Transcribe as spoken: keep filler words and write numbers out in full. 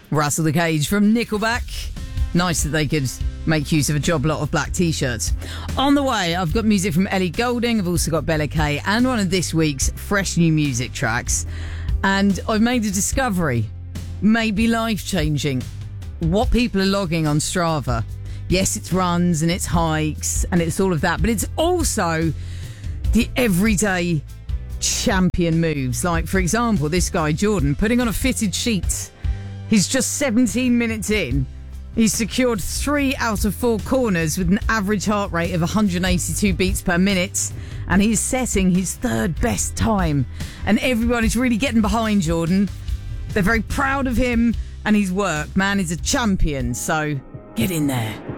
Russell the Cage from Nickelback. Nice that they could make use of a job lot of black t-shirts. On the way, I've got music from Ellie Goulding. I've also got Bella Kay and one of this week's fresh new music tracks. And I've made a discovery, maybe life-changing. What people are logging on Strava. Yes, it's runs and it's hikes and it's all of that, but it's also the everyday champion moves. Like, for example, this guy, Jordan, putting on a fitted sheet. He's just seventeen minutes in. He's secured three out of four corners with an average heart rate of one hundred eighty-two beats per minute. And he's setting his third best time. And everyone is really getting behind Jordan. They're very proud of him and his work. Man is a champion, so get in there.